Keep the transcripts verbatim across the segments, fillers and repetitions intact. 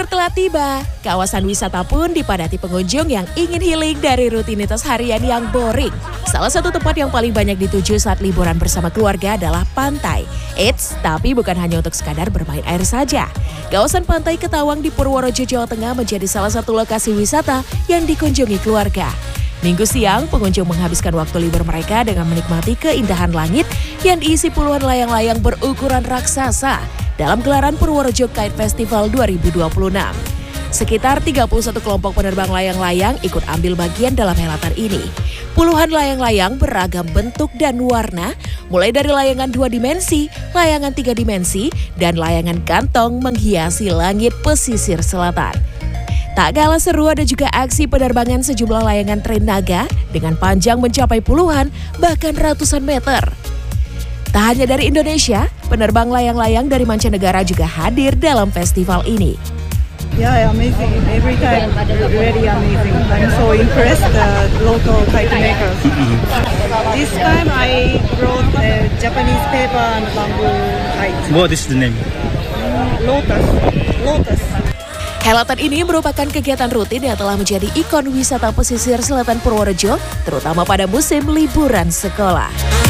Libur telah tiba, kawasan wisata pun dipadati pengunjung yang ingin healing dari rutinitas harian yang boring. Salah satu tempat yang paling banyak dituju saat liburan bersama keluarga adalah pantai. Eits, tapi bukan hanya untuk sekadar bermain air saja. Kawasan Pantai Ketawang di Purworejo, Jawa Tengah menjadi salah satu lokasi wisata yang dikunjungi keluarga. Minggu siang, pengunjung menghabiskan waktu libur mereka dengan menikmati keindahan langit yang diisi puluhan layang-layang berukuran raksasa dalam gelaran Purworejo Kite Festival dua ribu dua puluh enam. Sekitar tiga puluh satu kelompok penerbang layang-layang ikut ambil bagian dalam helatan ini. Puluhan layang-layang beragam bentuk dan warna, mulai dari layangan dua dimensi, layangan tiga dimensi, dan layangan kantong menghiasi langit pesisir selatan. Tak kalah seru ada juga aksi penerbangan sejumlah layangan tren naga dengan panjang mencapai puluhan bahkan ratusan meter. Tak hanya dari Indonesia, penerbang layang-layang dari mancanegara juga hadir dalam festival ini. Yeah, amazing. Every time, really amazing. I'm so impressed the local kite makers. This time I brought a Japanese paper and bamboo kite. What is the name? Lotus. Lotus. Helatan ini merupakan kegiatan rutin yang telah menjadi ikon wisata pesisir selatan Purworejo, terutama pada musim liburan sekolah.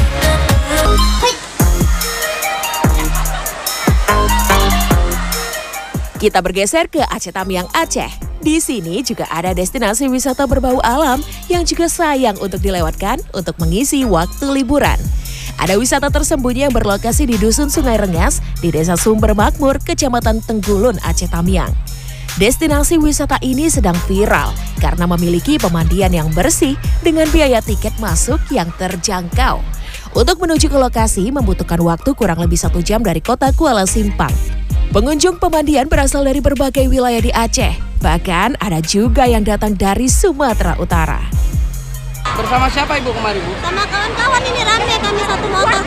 Kita bergeser ke Aceh Tamiang, Aceh. Di sini juga ada destinasi wisata berbau alam yang juga sayang untuk dilewatkan untuk mengisi waktu liburan. Ada wisata tersembunyi yang berlokasi di Dusun Sungai Rengas di Desa Sumber Makmur, Kecamatan Tenggulun, Aceh Tamiang. Destinasi wisata ini sedang viral karena memiliki pemandian yang bersih dengan biaya tiket masuk yang terjangkau. Untuk menuju ke lokasi membutuhkan waktu kurang lebih satu jam dari kota Kuala Simpang. Pengunjung pemandian berasal dari berbagai wilayah di Aceh. Bahkan ada juga yang datang dari Sumatera Utara. Bersama siapa Ibu kemarin, Bu? Sama kawan-kawan ini rame, kami satu motor.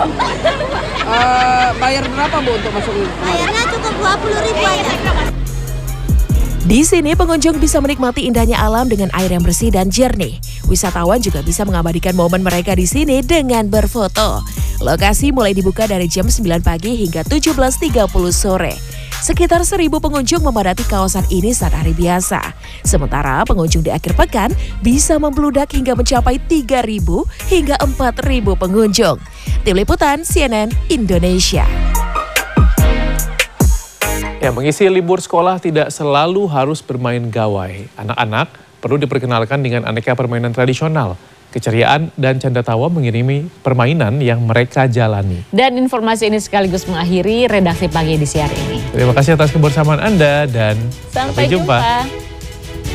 uh, bayar berapa, Bu, untuk masuk ini? Bayarnya cukup dua puluh ribu aja. Di sini pengunjung bisa menikmati indahnya alam dengan air yang bersih dan jernih. Wisatawan juga bisa mengabadikan momen mereka di sini dengan berfoto. Lokasi mulai dibuka dari jam sembilan pagi hingga tujuh belas tiga puluh sore. Sekitar seribu pengunjung memadati kawasan ini saat hari biasa. Sementara pengunjung di akhir pekan bisa membludak hingga mencapai tiga ribu hingga empat ribu pengunjung. Tim Liputan C N N Indonesia. Ya, mengisi libur sekolah tidak selalu harus bermain gawai. Anak-anak perlu diperkenalkan dengan aneka permainan tradisional. Keceriaan dan canda tawa mengiringi permainan yang mereka jalani. Dan informasi ini sekaligus mengakhiri redaksi pagi di siang ini. Terima kasih atas kebersamaan Anda dan sampai, sampai jumpa. jumpa.